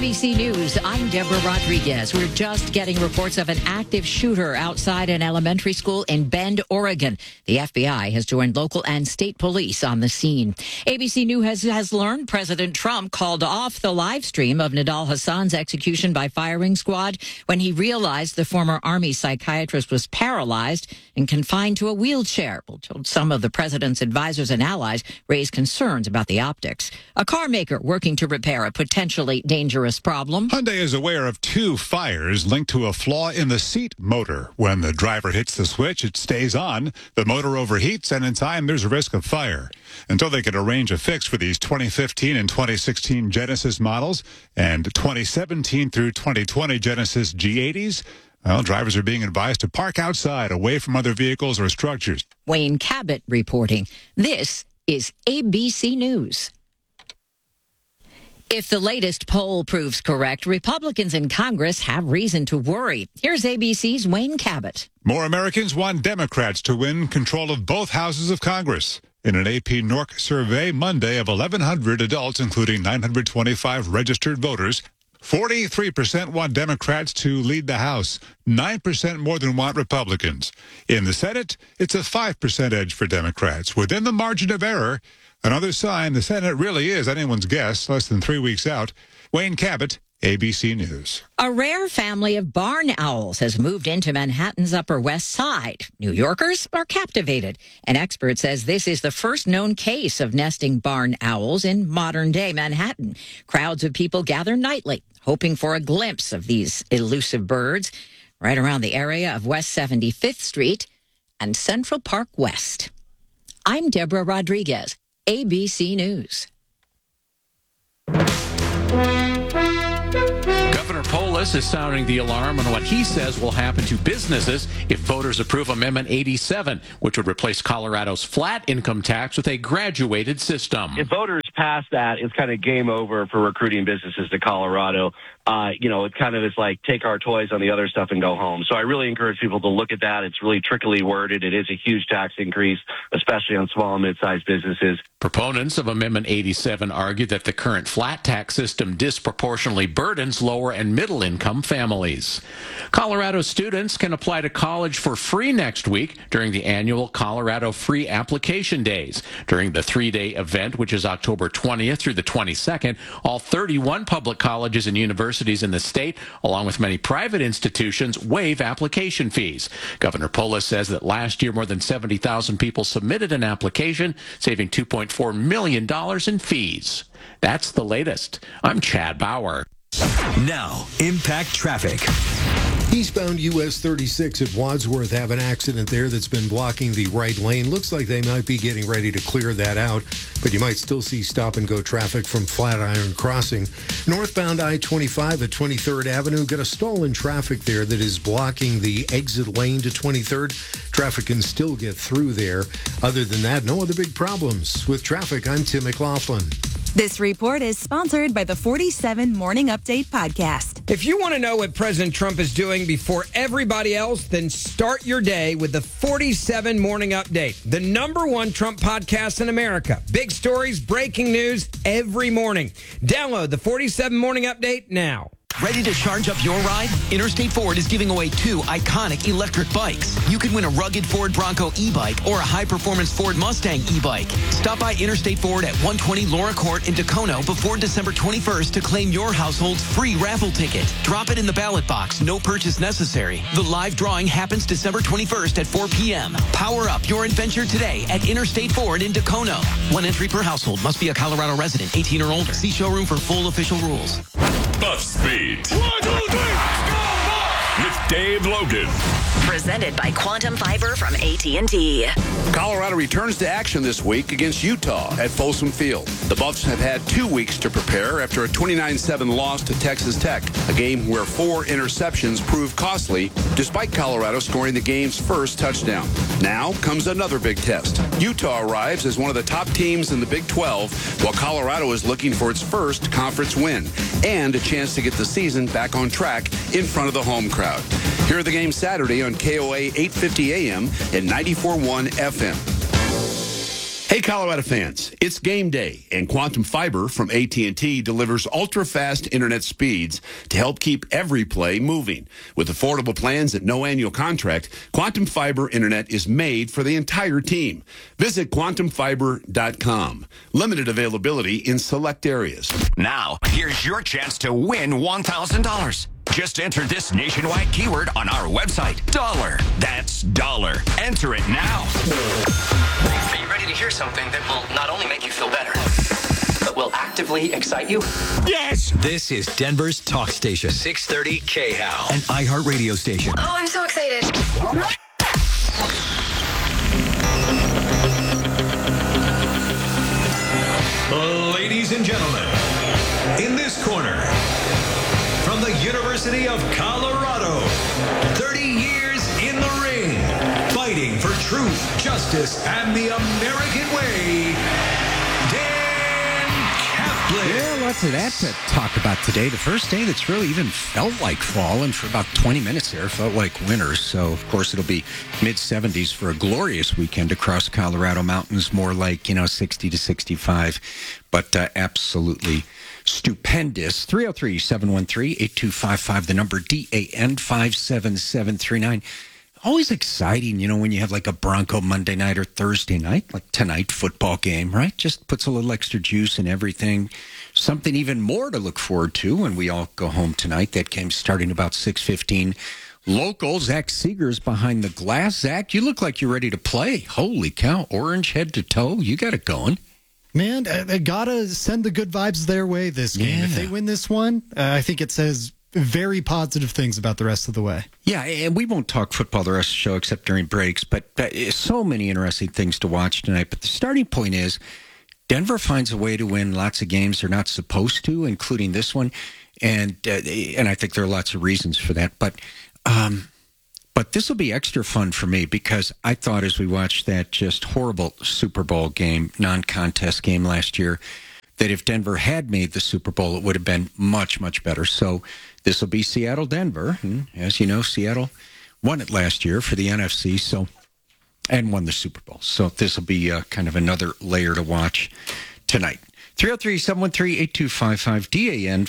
ABC News, I'm Deborah Rodriguez. We're just getting reports of an active shooter outside an elementary school in Bend, Oregon. The FBI has joined local and state police on the scene. ABC News has learned President Trump called off the live stream of Nidal Hasan's execution by firing squad when he realized the former Army psychiatrist was paralyzed and confined to a wheelchair. Some of the president's advisors and allies raised concerns about the optics. A car maker working to repair a potentially dangerous problem. Hyundai is aware of 2 fires linked to a flaw in the seat motor. When the driver hits the switch, it stays on. The motor overheats, and in time, there's a risk of fire. Until they can arrange a fix for these 2015 and 2016 Genesis models and 2017 through 2020 Genesis G80s, well, drivers are being advised to park outside, away from other vehicles or structures. Wayne Cabot reporting. This is ABC News. If the latest poll proves correct, Republicans in Congress have reason to worry. Here's ABC's Wayne Cabot. More Americans want Democrats to win control of both houses of Congress. In an AP NORC survey Monday of 1,100 adults, including 925 registered voters, 43% want Democrats to lead the House, 9% more than want Republicans. In the Senate, it's a 5% edge for Democrats. Within the margin of error, another sign the Senate really is anyone's guess, less than 3 weeks out. Wayne Cabot, ABC News. A rare family of barn owls has moved into Manhattan's Upper West Side. New Yorkers are captivated. An expert says this is the first known case of nesting barn owls in modern-day Manhattan. Crowds of people gather nightly, hoping for a glimpse of these elusive birds right around the area of West 75th Street and Central Park West. I'm Deborah Rodriguez, ABC News. Governor Polis is sounding the alarm on what he says will happen to businesses if voters approve Amendment 87, which would replace Colorado's flat income tax with a graduated system. If voters pass that, it's kind of game over for recruiting businesses to Colorado. It kind of is like take our toys on the other stuff and go home. So I really encourage people to look at that. It's really trickily worded. It is a huge tax increase, especially on small and mid-sized businesses. Proponents of Amendment 87 argue that the current flat tax system disproportionately burdens lower and middle income families. Colorado students can apply to college for free next week during the annual Colorado Free Application Days. During the 3-day event, which is October 20th through the 22nd, all 31 public colleges and universities in the state, along with many private institutions, waive application fees. Governor Polis says that last year more than 70,000 people submitted an application, saving $2.4 million in fees. That's the latest. I'm Chad Bauer. Now, Impact Traffic. Eastbound US 36 at Wadsworth have an accident there that's been blocking the right lane. Looks like they might be getting ready to clear that out, but you might still see stop-and-go traffic from Flatiron Crossing. Northbound I-25 at 23rd Avenue, got a stall in traffic there that is blocking the exit lane to 23rd. Traffic can still get through there. Other than that, no other big problems. With traffic, I'm Tim McLaughlin. This report is sponsored by the 47 Morning Update podcast. If you want to know what President Trump is doing before everybody else, then start your day with the 47 Morning Update, the #1 Trump podcast in America. Big stories, breaking news every morning. Download the 47 Morning Update now. Ready to charge up your ride? Interstate Ford is giving away 2 iconic electric bikes. You could win a rugged Ford Bronco e-bike or a high-performance Ford Mustang e-bike. Stop by Interstate Ford at 120 Laura Court in Dacono before December 21st to claim your household's free raffle ticket. Drop it in the ballot box. No purchase necessary. The live drawing happens December 21st at 4 p.m. Power up your adventure today at Interstate Ford in Dacono. 1 entry per household. Must be a Colorado resident, 18 or older. See showroom for full official rules. Buff Speed. 1, 2, 3, go! With Dave Logan. Presented by Quantum Fiber from AT&T. Colorado returns to action this week against Utah at Folsom Field. The Buffs have had 2 weeks to prepare after a 29-7 loss to Texas Tech, a game where 4 interceptions proved costly, despite Colorado scoring the game's first touchdown. Now comes another big test. Utah arrives as one of the top teams in the Big 12, while Colorado is looking for its first conference win and a chance to get the season back on track in front of the home crowd. Here are the games Saturday on KOA 850 AM and 94.1 FM. Hey, Colorado fans, it's game day, and Quantum Fiber from AT&T delivers ultra-fast internet speeds to help keep every play moving. With affordable plans at no annual contract, Quantum Fiber internet is made for the entire team. Visit quantumfiber.com. Limited availability in select areas. Now, here's your chance to win $1,000. Just enter this nationwide keyword on our website, dollar. That's dollar. Enter it now. Are you ready to hear something that will not only make you feel better, but will actively excite you? Yes! This is Denver's talk station, 630 KHOW, an iHeartRadio station. Oh, I'm so excited. Ladies and gentlemen, in this corner, from the University of Colorado, 30 years in the ring, fighting for truth, justice, and the American way, Dan Kaplan. Yeah, lots of that to talk about today. The first day that's really even felt like fall, and for about 20 minutes there, felt like winter. So, of course, it'll be mid-70s for a glorious weekend across Colorado mountains, more like, 60 to 65, but absolutely stupendous. 303-713-8255, the number DAN 57739. Always exciting, when you have like a Bronco Monday night or Thursday night, like tonight, football game, right? Just puts a little extra juice in everything. Something even more to look forward to when we all go home tonight. That game's starting about 6:15. Local, Zach Seeger's behind the glass. Zach, you look like you're ready to play. Holy cow, orange head to toe. You got it going. Man, I gotta send the good vibes their way this game. Yeah. If they win this one, I think it says very positive things about the rest of the way. Yeah, and we won't talk football the rest of the show except during breaks, but so many interesting things to watch tonight. But the starting point is Denver finds a way to win lots of games they're not supposed to, including this one. And I think there are lots of reasons for that. But this will be extra fun for me because I thought as we watched that just horrible Super Bowl game, non-contest game last year, that if Denver had made the Super Bowl, it would have been much, much better. So this will be Seattle-Denver. As you know, Seattle won it last year for the NFC and won the Super Bowl. So this will be kind of another layer to watch tonight. 303-713-8255, DAN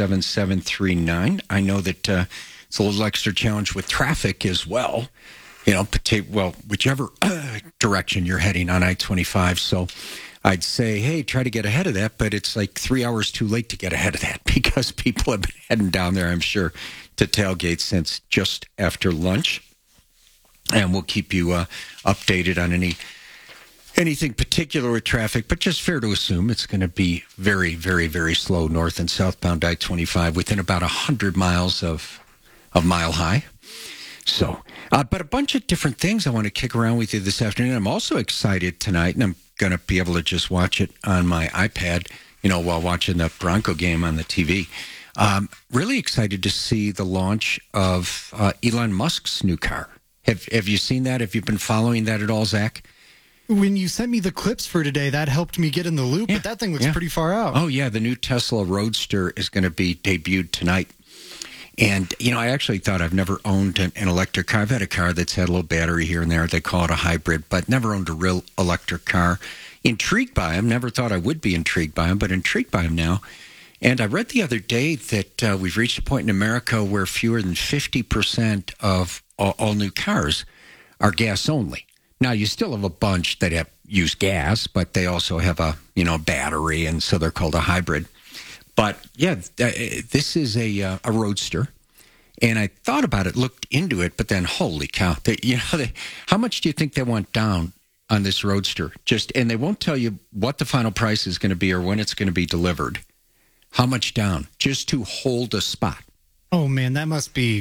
57739. I know that it's a little extra challenge with traffic as well. Whichever direction you're heading on I-25. So I'd say, hey, try to get ahead of that, but it's like 3 hours too late to get ahead of that because people have been heading down there, I'm sure, to tailgate since just after lunch. And we'll keep you updated on anything particular with traffic, but just fair to assume it's going to be very, very, very slow north and southbound I-25 within about 100 miles of Mile High. So, but a bunch of different things I want to kick around with you this afternoon. I'm also excited tonight, and I'm going to be able to just watch it on my iPad, while watching the Bronco game on the TV. Really excited to see the launch of Elon Musk's new car. Have you seen that? Have you been following that at all, Zach? When you sent me the clips for today, that helped me get in the loop, but that thing looks pretty far out. Oh, yeah. The new Tesla Roadster is going to be debuted tonight. And, I actually thought I've never owned an electric car. I've had a car that's had a little battery here and there. They call it a hybrid, but never owned a real electric car. Intrigued by them. Never thought I would be intrigued by them, but intrigued by them now. And I read the other day that we've reached a point in America where fewer than 50% of all new cars are gas only. Now, you still have a bunch that use gas, but they also have a battery, and so they're called a hybrid. But, yeah, this is a Roadster, and I thought about it, looked into it, but then, holy cow, how much do you think they want down on this Roadster? And they won't tell you what the final price is going to be or when it's going to be delivered. How much down just to hold a spot? Oh, man, that must be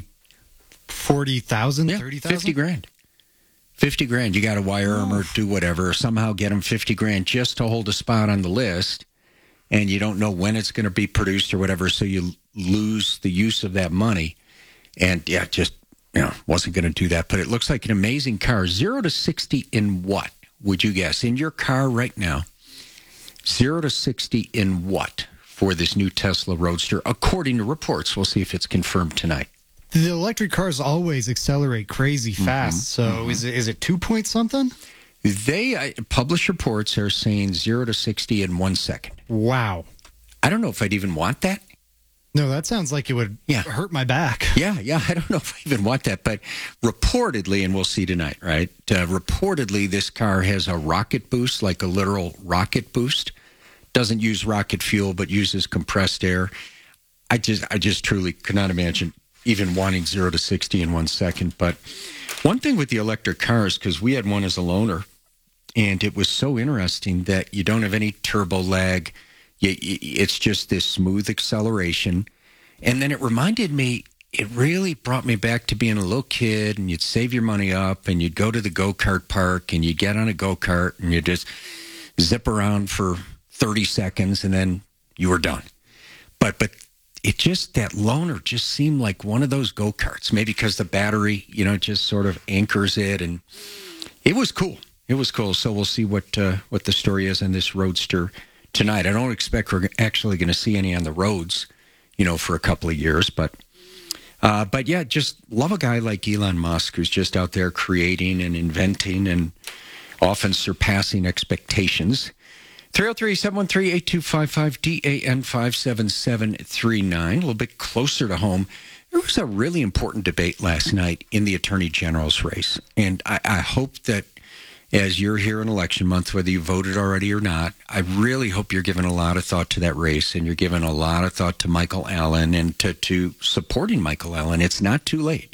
40,000, 30,000? $50,000. $50,000. You got to wire them or do whatever, or somehow get them $50,000 just to hold a spot on the list. And you don't know when it's going to be produced or whatever, so you lose the use of that money. And, wasn't going to do that. But it looks like an amazing car. 0 to 60 in what, would you guess? In your car right now, 0 to 60 in what for this new Tesla Roadster, according to reports? We'll see if it's confirmed tonight. The electric cars always accelerate crazy fast. So is it 2 point something? They publish reports are saying 0 to 60 in 1 second. Wow. I don't know if I'd even want that. No, that sounds like it would hurt my back. Yeah, I don't know if I even want that. But reportedly, and we'll see tonight, right? Reportedly, this car has a rocket boost, like a literal rocket boost. Doesn't use rocket fuel, but uses compressed air. I just truly could not imagine even wanting 0 to 60 in 1 second. But one thing with the electric cars, because we had one as a loaner, and it was so interesting that you don't have any turbo lag. It's just this smooth acceleration. And then it reminded me, it really brought me back to being a little kid, and you'd save your money up and you'd go to the go-kart park and you'd get on a go-kart and you just zip around for 30 seconds and then you were done. But it just, that loaner just seemed like one of those go-karts, maybe because the battery, just sort of anchors it. And it was cool. It was cool. So we'll see what the story is on this Roadster tonight. I don't expect we're actually going to see any on the roads, for a couple of years. But yeah, just love a guy like Elon Musk who's just out there creating and inventing and often surpassing expectations. 303-713-8255, DAN 57739. A little bit closer to home. There was a really important debate last night in the Attorney General's race. And I hope that as you're here in election month, whether you voted already or not, I really hope you're giving a lot of thought to that race, and you're giving a lot of thought to Michael Allen and to supporting Michael Allen. It's not too late.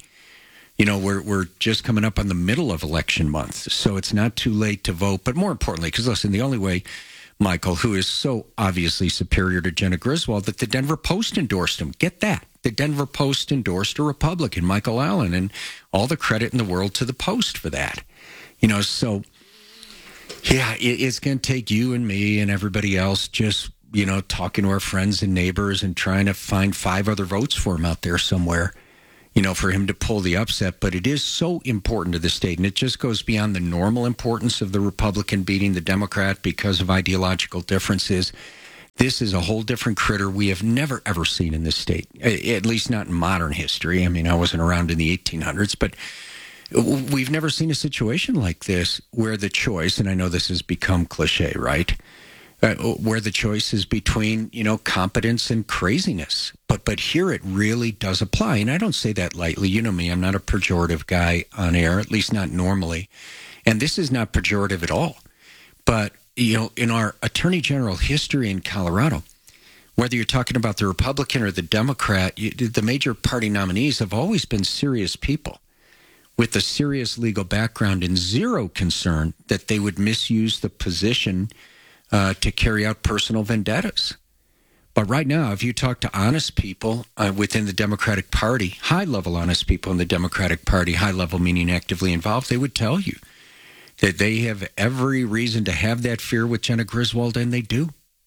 We're just coming up on the middle of election month, so it's not too late to vote. But more importantly, because listen, the only way Michael, who is so obviously superior to Jenna Griswold, that the Denver Post endorsed him. Get that. The Denver Post endorsed a Republican, Michael Allen, and all the credit in the world to the Post for that. So, yeah, it's going to take you and me and everybody else just, talking to our friends and neighbors and trying to find 5 other votes for him out there somewhere, for him to pull the upset. But it is so important to the state, and it just goes beyond the normal importance of the Republican beating the Democrat because of ideological differences. This is a whole different critter we have never, ever seen in this state, at least not in modern history. I mean, I wasn't around in the 1800s, but we've never seen a situation like this where the choice, and I know this has become cliche, right? Where the choice is between, competence and craziness. But here it really does apply. And I don't say that lightly. You know me, I'm not a pejorative guy on air, at least not normally. And this is not pejorative at all. But, in our Attorney General history in Colorado, whether you're talking about the Republican or the Democrat, the major party nominees have always been serious people with a serious legal background and zero concern that they would misuse the position to carry out personal vendettas. But right now, if you talk to honest people within the Democratic Party, high-level honest people in the Democratic Party, high-level meaning actively involved, they would tell you that they have every reason to have that fear with Jenna Griswold, and they do.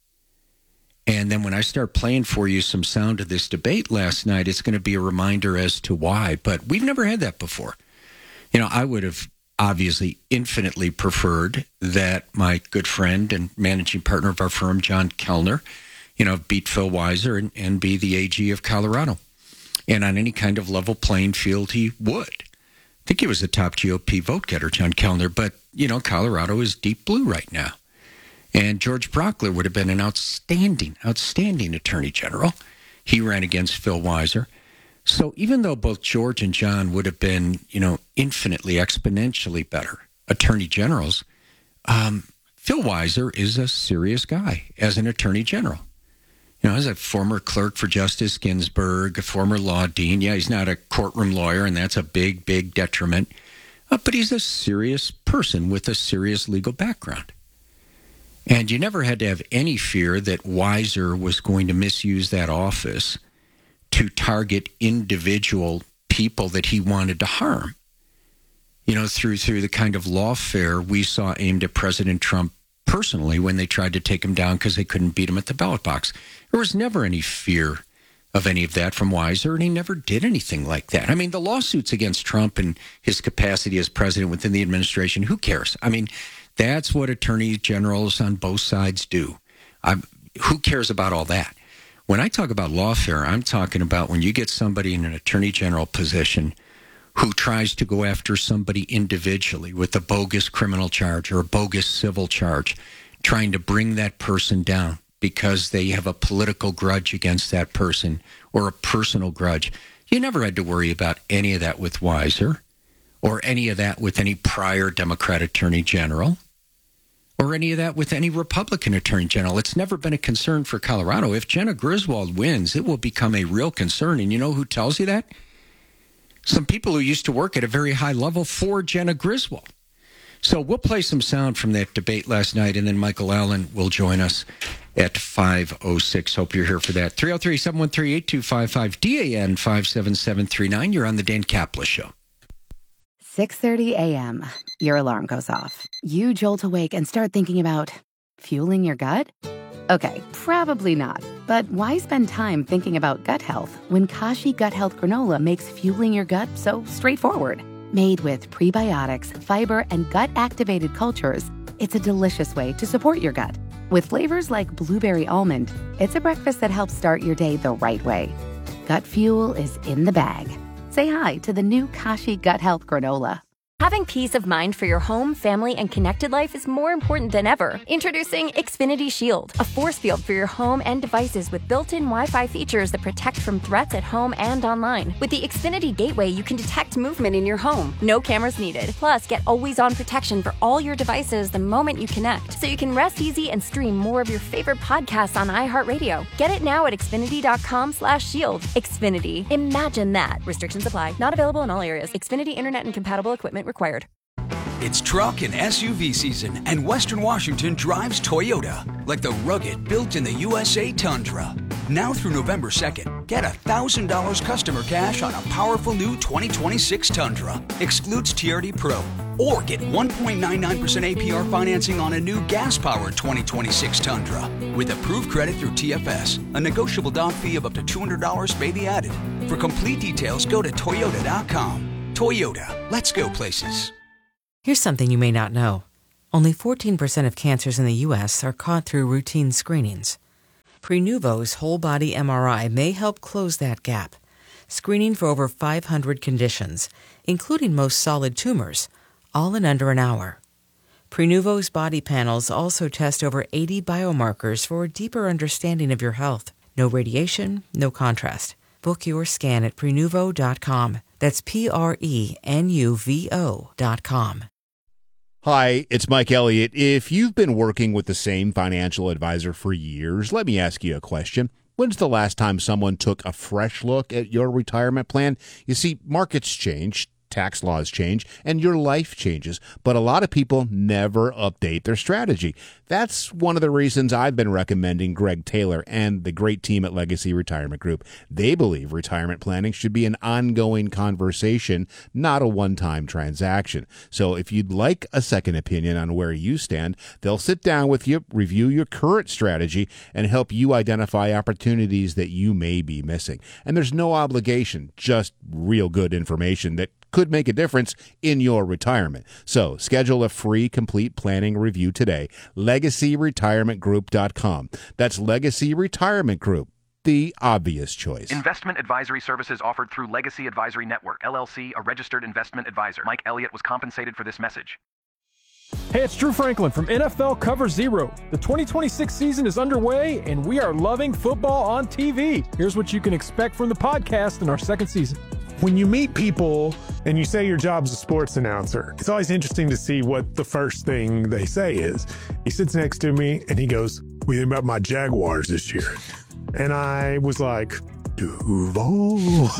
And then when I start playing for you some sound of this debate last night, it's going to be a reminder as to why. But we've never had that before. I would have obviously infinitely preferred that my good friend and managing partner of our firm, John Kellner, beat Phil Weiser and be the AG of Colorado. And on any kind of level playing field, he would. I think he was the top GOP vote getter, John Kellner. But, Colorado is deep blue right now. And George Brockler would have been an outstanding attorney general. He ran against Phil Weiser. So even though both George and John would have been, infinitely, exponentially better attorney generals, Phil Weiser is a serious guy as an attorney general. As a former clerk for Justice Ginsburg, a former law dean. Yeah, he's not a courtroom lawyer, and that's a big, big detriment. But he's a serious person with a serious legal background. And you never had to have any fear that Weiser was going to misuse that office to target individual people that he wanted to harm. Through the kind of lawfare we saw aimed at President Trump personally when they tried to take him down because they couldn't beat him at the ballot box. There was never any fear of any of that from Weiser, and he never did anything like that. I mean, the lawsuits against Trump and his capacity as president within the administration, who cares? I mean, that's what attorney generals on both sides do. Who cares about all that? When I talk about lawfare, I'm talking about when you get somebody in an attorney general position who tries to go after somebody individually with a bogus criminal charge or a bogus civil charge, trying to bring that person down because they have a political grudge against that person or a personal grudge. You never had to worry about any of that with Weiser or any of that with any prior Democrat Attorney General or any of that with any Republican Attorney General. It's never been a concern for Colorado. If Jenna Griswold wins, it will become a real concern. And you know who tells you that? Some people who used to work at a very high level for Jenna Griswold. So we'll play some sound from that debate last night, and then Michael Allen will join us at 5:06. Hope you're here for that. 303-713-8255, DAN 57739. You're on the Dan Kaplan Show. 6:30 a.m. Your alarm goes off. You jolt awake and start thinking about fueling your gut? Okay, probably not. But why spend time thinking about gut health when Kashi Gut Health Granola makes fueling your gut so straightforward? Made with prebiotics, fiber, and gut-activated cultures, it's a delicious way to support your gut. With flavors like blueberry almond, it's a breakfast that helps start your day the right way. Gut fuel is in the bag. Say hi to the new Kashi Gut Health Granola. Having peace of mind for your home, family, and connected life is more important than ever. Introducing Xfinity Shield, a force field for your home and devices with built-in Wi-Fi features that protect from threats at home and online. With the Xfinity Gateway, you can detect movement in your home. No cameras needed. Plus, get always-on protection for all your devices the moment you connect, so you can rest easy and stream more of your favorite podcasts on iHeartRadio. Get it now at Xfinity.com/shield. Xfinity. Imagine that. Restrictions apply. Not available in all areas. Xfinity Internet and compatible equipment required. It's truck and SUV season, and Western Washington drives Toyota, like the rugged, built in the USA Tundra. Now through November 2nd, get $1,000 customer cash on a powerful new 2026 Tundra. Excludes TRD Pro. Or get 1.99% APR financing on a new gas-powered 2026 Tundra. With approved credit through TFS, a negotiable down fee of up to $200 may be added. For complete details, go to Toyota.com. Toyota, let's go places. Here's something you may not know. Only 14% of cancers in the U.S. are caught through routine screenings. Prenuvo's whole-body MRI may help close that gap, screening for over 500 conditions, including most solid tumors, all in under an hour. Prenuvo's body panels also test over 80 biomarkers for a deeper understanding of your health. No radiation, no contrast. Book your scan at Prenuvo.com. That's Prenuvo.com. Hi, it's Mike Elliott. If you've been working with the same financial advisor for years, let me ask you a question. When's the last time someone took a fresh look at your retirement plan? You see, markets change, tax laws change, and your life changes, but a lot of people never update their strategy. That's one of the reasons I've been recommending Greg Taylor and the great team at Legacy Retirement Group. They believe retirement planning should be an ongoing conversation, not a one-time transaction. So if you'd like a second opinion on where you stand, they'll sit down with you, review your current strategy, and help you identify opportunities that you may be missing. And there's no obligation, just real good information that could make a difference in your retirement. So schedule a free complete planning review today. LegacyRetirementGroup.com. That's Legacy Retirement Group, the obvious choice. Investment advisory services offered through Legacy Advisory Network, LLC, a registered investment advisor. Mike Elliott was compensated for this message. Hey, it's Drew Franklin from NFL Cover Zero. The 2026 season is underway, and we are loving football on TV. Here's what you can expect from the podcast in our second season. When you meet people and you say your job's a sports announcer, it's always interesting to see what the first thing they say is. He sits next to me and he goes, "What do you think about my Jaguars this year?" And I was like, Duval.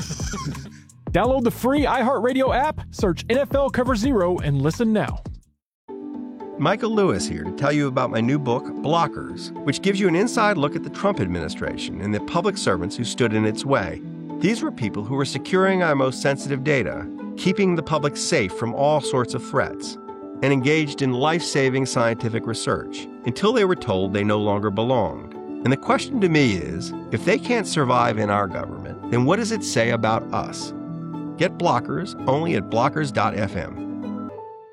Download the free iHeartRadio app, search NFL Cover Zero, and listen now. Michael Lewis here to tell you about my new book, Blockers, which gives you an inside look at the Trump administration and the public servants who stood in its way. These were people who were securing our most sensitive data, keeping the public safe from all sorts of threats, and engaged in life-saving scientific research until they were told they no longer belonged. And the question to me is, if they can't survive in our government, then what does it say about us? Get Blockers only at blockers.fm.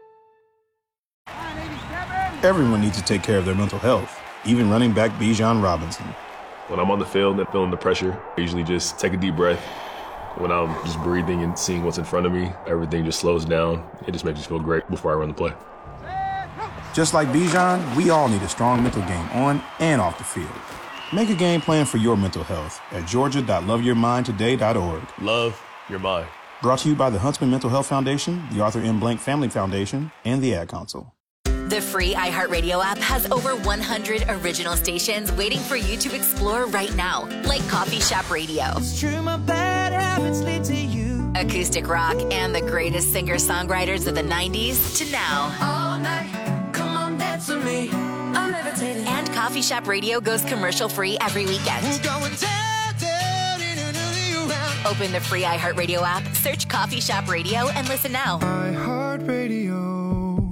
Everyone needs to take care of their mental health, even running back Bijan Robinson. When I'm on the field and feeling the pressure, I usually just take a deep breath, When I'm just breathing and seeing what's in front of me, everything just slows down. It just makes me feel great before I run the play. Just like Bijan, we all need a strong mental game on and off the field. Make a game plan for your mental health at georgia.loveyourmindtoday.org. Love your mind. Brought to you by the Huntsman Mental Health Foundation, the Arthur M. Blank Family Foundation, and the Ad Council. The free iHeartRadio app has over 100 original stations waiting for you to explore right now, like Coffee Shop Radio, It's true, my bad habits lead to you. acoustic rock, and the greatest singer-songwriters of the 90s to now. All night, come on, dance with me. I'm levitating. And Coffee Shop Radio goes commercial-free every weekend. We're going down, down, in and around. Open the free iHeartRadio app, search Coffee Shop Radio, and listen now. iHeartRadio.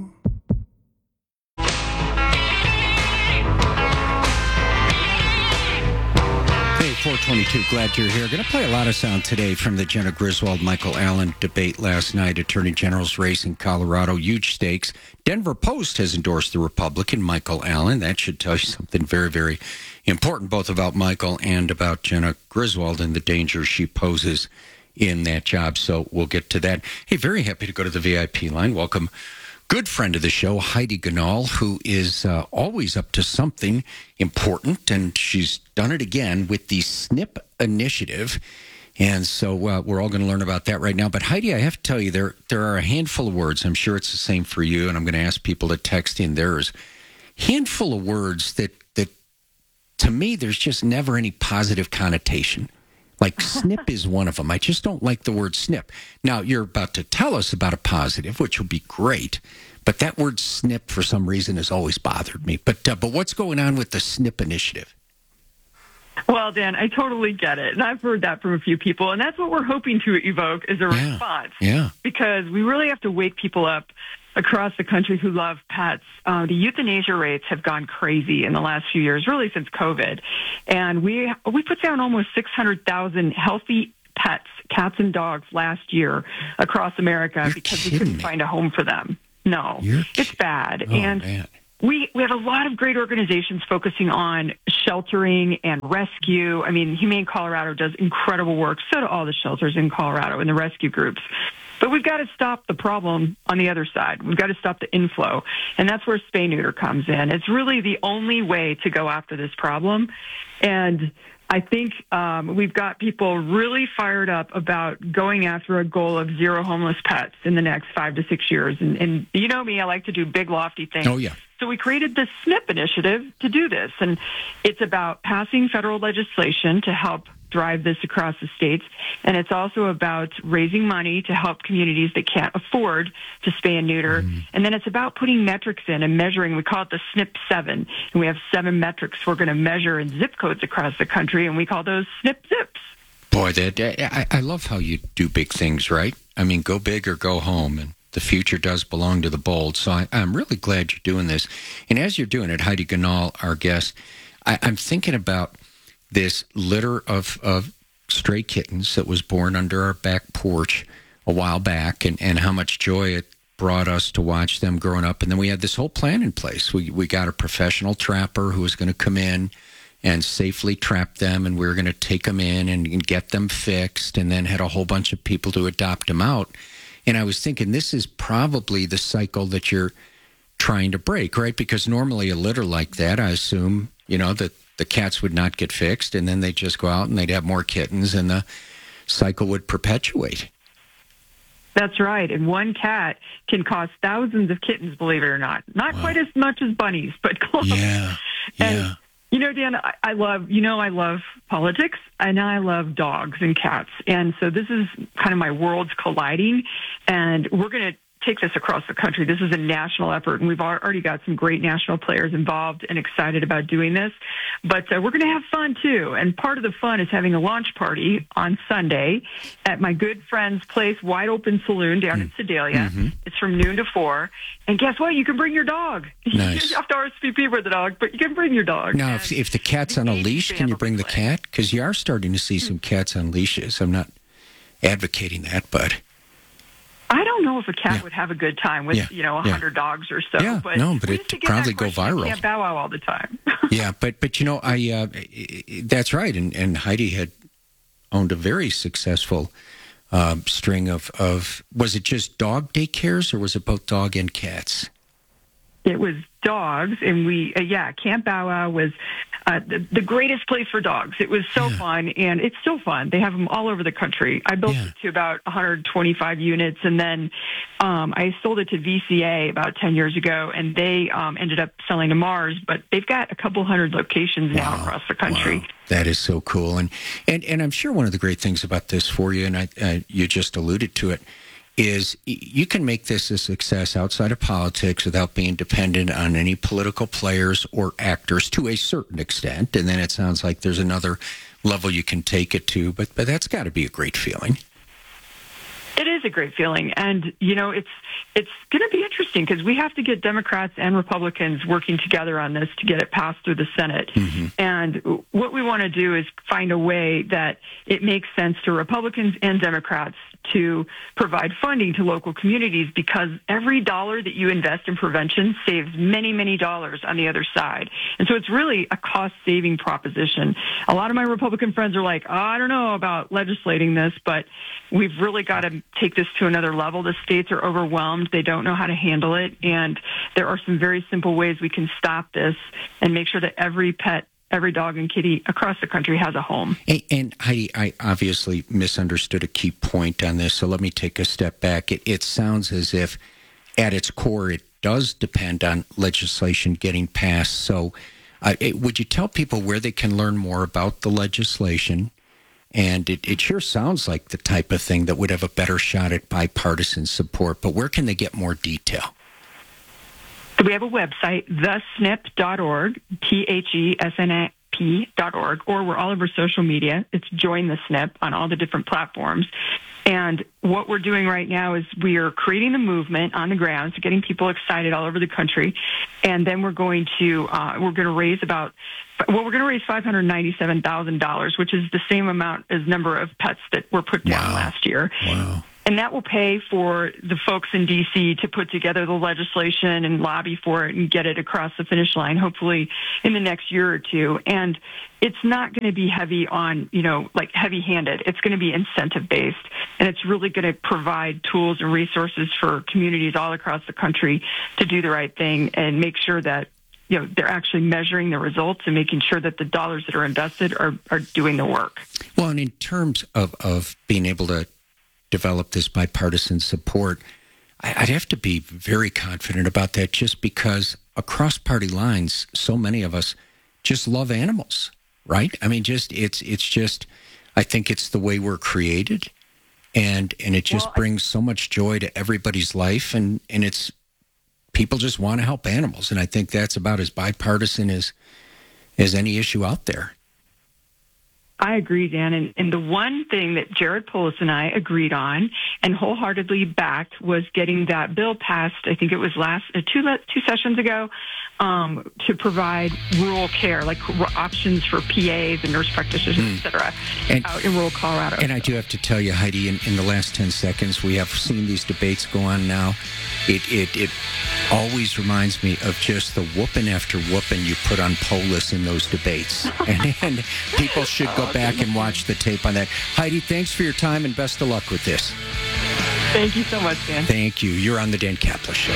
Hey, 422, glad you're here. Going to play a lot of sound today from the Jenna Griswold-Michael Allen debate last night. Attorney General's race in Colorado, huge stakes. Denver Post has endorsed the Republican Michael Allen. That should tell you something very, very important, both about Michael and about Jenna Griswold and the danger she poses in that job. So we'll get to that. Hey, very happy to go to the VIP line. Welcome. Good friend of the show, Heidi Ganahl, who is always up to something important, and she's done it again with the SNP initiative. And so we're all going to learn about that right now. But Heidi, I have to tell you, there are a handful of words. I'm sure it's the same for you, and I'm going to ask people to text in theirs. Handful of words that to me, there's just never any positive connotation. Like SNP is one of them. I just don't like the word SNP. Now, you're about to tell us about a positive, which will be great. But that word SNP, for some reason, has always bothered me. But what's going on with the SNP initiative? Well, Dan, I totally get it. And I've heard that from a few people. And that's what we're hoping to evoke is a response. Yeah. Because we really have to wake people up across the country who love pets. The euthanasia rates have gone crazy in the last few years, really since COVID. And we put down almost 600,000 healthy pets, cats and dogs, last year across America because we couldn't find a home for them. No, it's bad. Oh, and man. we have a lot of great organizations focusing on sheltering and rescue. I mean, Humane Colorado does incredible work. So do all the shelters in Colorado and the rescue groups. But we've got to stop the problem on the other side. We've got to stop the inflow. And that's where spay-neuter comes in. It's really the only way to go after this problem. And I think we've got people really fired up about going after a goal of zero homeless pets in the next 5 to 6 years. And you know me, I like to do big, lofty things. Oh, yeah. So we created this SNP initiative to do this. And it's about passing federal legislation to help drive this across the states. And it's also about raising money to help communities that can't afford to spay and neuter. And then it's about putting metrics in and measuring. We call it the SNP 7. And we have 7 metrics we're going to measure in zip codes across the country. And we call those SNP zips. Boy, I love how you do big things, right? I mean, go big or go home. And the future does belong to the bold. So I'm really glad you're doing this. And as you're doing it, Heidi Ganahl, our guest, I'm thinking about this litter of stray kittens that was born under our back porch a while back and how much joy it brought us to watch them growing up. And then we had this whole plan in place. We got a professional trapper who was going to come in and safely trap them, and we were going to take them in and get them fixed, and then had a whole bunch of people to adopt them out. And I was thinking, this is probably the cycle that you're trying to break, right? Because normally a litter like that, I assume, that the cats would not get fixed, and then they'd just go out and they'd have more kittens, and the cycle would perpetuate. That's right. And one cat can cost thousands of kittens, believe it or not. Not quite as much as bunnies, but close. Yeah. And, Dan, I love politics, and I love dogs and cats. And so this is kind of my worlds colliding, and we're going to take this across the country. This is a national effort, and we've already got some great national players involved and excited about doing this. But we're going to have fun, too. And part of the fun is having a launch party on Sunday at my good friend's place, Wide Open Saloon down in Sedalia. It's from noon to 4. And guess what? You can bring your dog. Nice. You have to RSVP for the dog, but you can bring your dog. Now, if the cat's on a leash, can you bring the cat? Because you are starting to see some cats on leashes. I'm not advocating that, but I don't know if a cat would have a good time with, 100 dogs or so. Yeah, but no, but it'd probably go viral. Can't bow wow all the time. Yeah, but that's right. And Heidi had owned a very successful string of, was it just dog daycares or was it both dog and cats? It was dogs, and Camp Bow Wow was the greatest place for dogs. It was so fun, and it's still fun. They have them all over the country. I built it to about 125 units, and then I sold it to VCA about 10 years ago, and they ended up selling to Mars, but they've got a couple hundred locations now across the country. Wow. That is so cool. And I'm sure one of the great things about this for you, and you just alluded to it, is you can make this a success outside of politics without being dependent on any political players or actors to a certain extent. And then it sounds like there's another level you can take it to, but that's got to be a great feeling. It is a great feeling. And, it's going to be interesting because we have to get Democrats and Republicans working together on this to get it passed through the Senate. Mm-hmm. And what we want to do is find a way that it makes sense to Republicans and Democrats to provide funding to local communities, because every dollar that you invest in prevention saves many, many dollars on the other side. And so it's really a cost-saving proposition. A lot of my Republican friends are like, I don't know about legislating this, but we've really got to take this to another level. The states are overwhelmed. They don't know how to handle it. And there are some very simple ways we can stop this and make sure that every pet, every dog and kitty across the country has a home. And Heidi, I obviously misunderstood a key point on this, so let me take a step back. It sounds as if at its core it does depend on legislation getting passed. So would you tell people where they can learn more about the legislation? And it sure sounds like the type of thing that would have a better shot at bipartisan support, but where can they get more detail? So we have a website, thesnip.org, THESNIP.org, or we're all over social media. It's Join the SNP on all the different platforms. And what we're doing right now is we are creating the movement on the ground, so getting people excited all over the country. And then we're going to raise $597,000, which is the same amount as number of pets that were put down last year. Wow. And that will pay for the folks in D.C. to put together the legislation and lobby for it and get it across the finish line, hopefully in the next year or two. And it's not going to be heavy on, heavy-handed. It's going to be incentive-based. And it's really going to provide tools and resources for communities all across the country to do the right thing and make sure that they're actually measuring the results and making sure that the dollars that are invested are doing the work. Well, and in terms of being able to develop this bipartisan support, I'd have to be very confident about that, just because across party lines, so many of us just love animals, right? I mean, it's just, I think it's the way we're created, and it just brings so much joy to everybody's life, and it's, people just want to help animals, and I think that's about as bipartisan as any issue out there. I agree, Dan. And the one thing that Jared Polis and I agreed on and wholeheartedly backed was getting that bill passed, I think it was two sessions ago, to provide rural care, like options for PAs and nurse practitioners, et cetera, out in rural Colorado. And I do have to tell you, Heidi, in the last 10 seconds, we have seen these debates go on now. It always reminds me of just the whooping after whooping you put on Polis in those debates. And people should go back and watch the tape on that. Heidi, thanks for your time and best of luck with this. Thank you so much, Dan. Thank you. You're on the Dan Kaplan Show.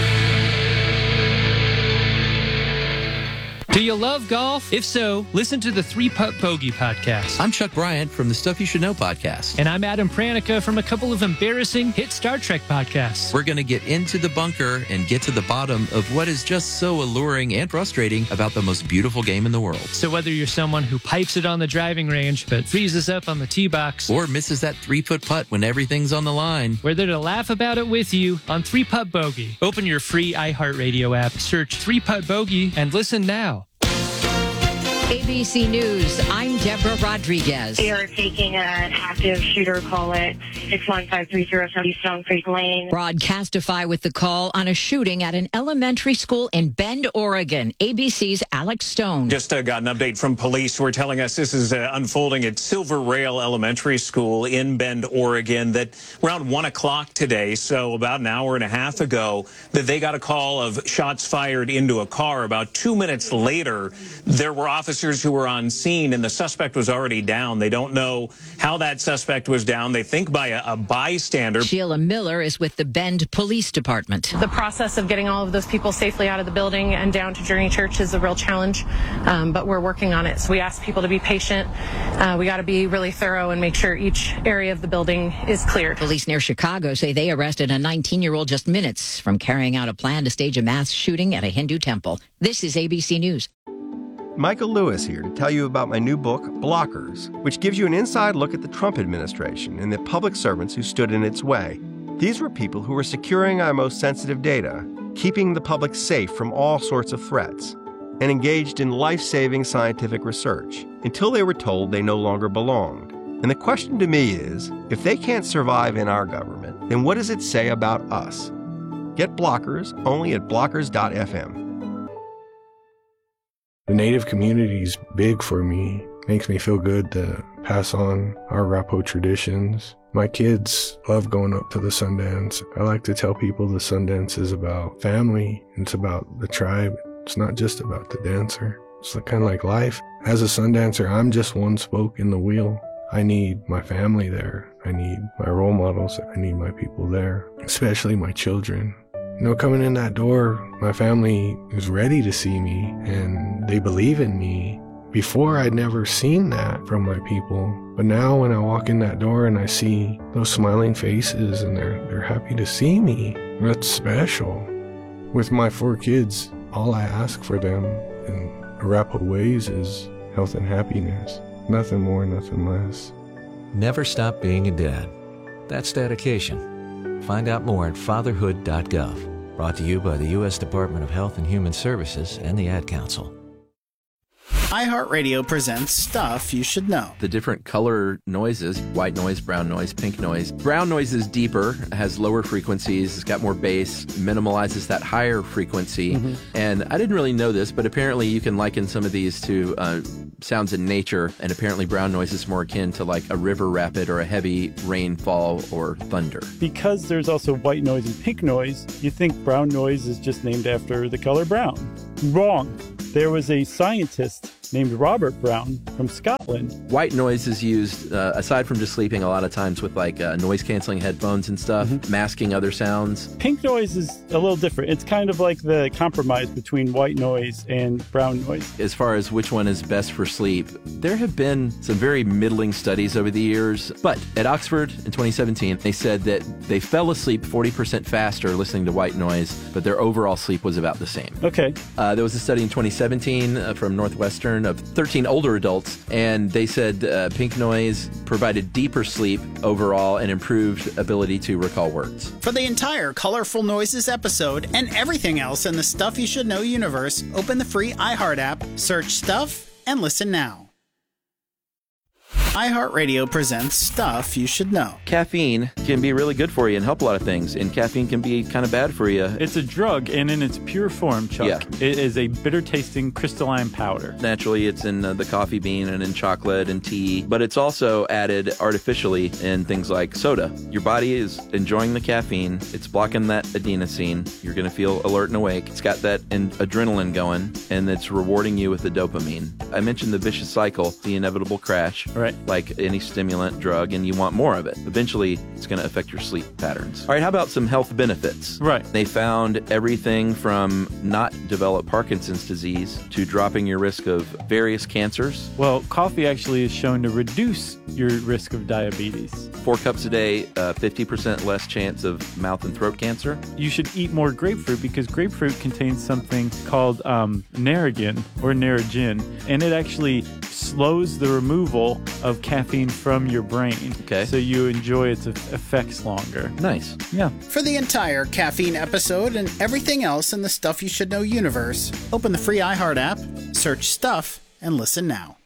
Do you love golf? If so, listen to the 3-Putt Bogey podcast. I'm Chuck Bryant from the Stuff You Should Know podcast. And I'm Adam Pranica from a couple of embarrassing hit Star Trek podcasts. We're going to get into the bunker and get to the bottom of what is just so alluring and frustrating about the most beautiful game in the world. So whether you're someone who pipes it on the driving range but freezes up on the tee box, or misses that 3-foot putt when everything's on the line, we're there to laugh about it with you on 3-Putt Bogey. Open your free iHeartRadio app, search 3-Putt Bogey, and listen now. ABC News, I'm Deborah Rodriguez. We are taking an active shooter call at 61530 Stone Creek Lane. Broadcastify with the call on a shooting at an elementary school in Bend, Oregon. ABC's Alex Stone. Just got an update from police who are telling us this is unfolding at Silver Rail Elementary School in Bend, Oregon, that around 1 o'clock today, so about an hour and a half ago, that they got a call of shots fired into a car. About 2 minutes later, there were officers who were on scene, and the suspect suspect was already down. They don't know how that suspect was down. They think by a bystander. Sheila Miller is with the Bend Police Department. The process of getting all of those people safely out of the building and down to Journey Church is a real challenge, but we're working on it. So we ask people to be patient. We got to be really thorough and make sure each area of the building is cleared. Police near Chicago say they arrested a 19-year-old just minutes from carrying out a plan to stage a mass shooting at a Hindu temple. This is ABC News. Michael Lewis here to tell you about my new book, Blockers, which gives you an inside look at the Trump administration and the public servants who stood in its way. These were people who were securing our most sensitive data, keeping the public safe from all sorts of threats, and engaged in life-saving scientific research until they were told they no longer belonged. And the question to me is, if they can't survive in our government, then what does it say about us? Get Blockers only at blockers.fm. The Native community is big for me. Makes me feel good to pass on our Arapaho traditions. My kids love going up to the Sundance. I like to tell people the Sundance is about family. It's about the tribe. It's not just about the dancer. It's kind of like life. As a Sundancer, I'm just one spoke in the wheel. I need my family there. I need my role models. I need my people there, especially my children. You know, coming in that door, my family is ready to see me and they believe in me. Before, I'd never seen that from my people. But now when I walk in that door and I see those smiling faces and they're happy to see me, that's special. With my 4 kids, all I ask for them in Arapaho ways is health and happiness. Nothing more, nothing less. Never stop being a dad. That's dedication. Find out more at fatherhood.gov. Brought to you by the U.S. Department of Health and Human Services and the Ad Council. iHeartRadio presents Stuff You Should Know. The different color noises, white noise, brown noise, pink noise. Brown noise is deeper, has lower frequencies, it's got more bass, minimalizes that higher frequency. And I didn't really know this, but apparently you can liken some of these to sounds in nature, and apparently brown noise is more akin to like a river rapid or a heavy rainfall or thunder. Because there's also white noise and pink noise, you think brown noise is just named after the color brown. Wrong. There was a scientist named Robert Brown from Scotland. White noise is used, aside from just sleeping, a lot of times with like noise-canceling headphones and stuff, masking other sounds. Pink noise is a little different. It's kind of like the compromise between white noise and brown noise. As far as which one is best for sleep, there have been some very middling studies over the years. But at Oxford in 2017, they said that they fell asleep 40% faster listening to white noise, but their overall sleep was about the same. Okay. There was a study in 2017 from Northwestern of 13 older adults, and they said pink noise provided deeper sleep overall and improved ability to recall words. For the entire Colorful Noises episode and everything else in the Stuff You Should Know universe, open the free iHeart app, search Stuff, and listen now. iHeartRadio presents Stuff You Should Know. Caffeine can be really good for you and help a lot of things, and caffeine can be kind of bad for you. It's a drug, and in its pure form, Chuck, it is a bitter-tasting crystalline powder. Naturally, it's in the coffee bean and in chocolate and tea, but it's also added artificially in things like soda. Your body is enjoying the caffeine. It's blocking that adenosine. You're going to feel alert and awake. It's got that adrenaline going, and it's rewarding you with the dopamine. I mentioned the vicious cycle, the inevitable crash. Right. Like any stimulant drug, and you want more of it. Eventually, it's going to affect your sleep patterns. All right, how about some health benefits? Right. They found everything from not develop Parkinson's disease to dropping your risk of various cancers. Well, coffee actually is shown to reduce your risk of diabetes. 4 cups a day, 50% less chance of mouth and throat cancer. You should eat more grapefruit because grapefruit contains something called Narragin or Narragin, and it actually slows the removal of caffeine from your brain. Okay. So you enjoy its effects longer. Nice. Yeah. For the entire caffeine episode and everything else in the Stuff You Should Know universe, open the free iHeart app, search Stuff, and listen now.